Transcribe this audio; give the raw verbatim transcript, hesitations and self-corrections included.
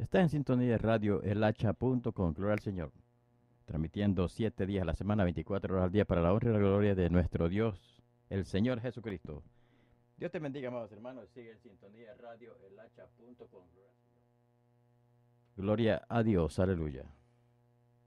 Está en sintonía de radio el hacha punto com, gloria al Señor. Transmitiendo siete días a la semana, veinticuatro horas al día para la honra y la gloria de nuestro Dios, el Señor Jesucristo. Dios te bendiga, amados hermanos. Sigue en sintonía de radio el hacha punto com. Gloria a Dios, aleluya.